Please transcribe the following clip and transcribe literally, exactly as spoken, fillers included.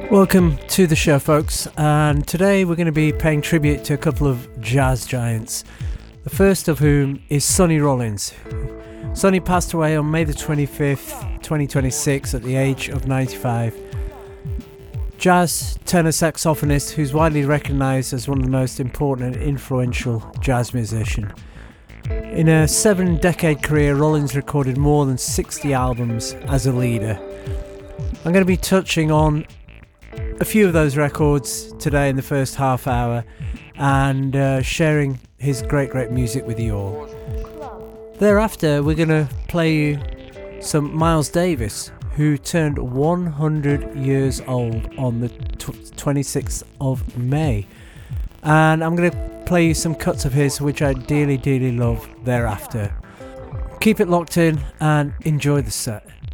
Welcome to the show, folks, and today we're going to be paying tribute to a couple of jazz giants, the first of whom is Sonny Rollins. Sonny passed away on May the twenty-fifth, twenty twenty-six at the age of ninety-five. Jazz tenor saxophonist who's widely recognised as one of the most important and influential jazz musicians. In a seven-decade career, Rollins recorded more than sixty albums as a leader. I'm going to be touching on a few of those records today in the first half hour and uh, sharing his great, great music with you all. Thereafter, we're going to play you some Miles Davis, who turned one hundred years old on the twenty-sixth of May. And I'm going to play you some cuts of his, which I dearly, dearly love thereafter. Keep it locked in and enjoy the set.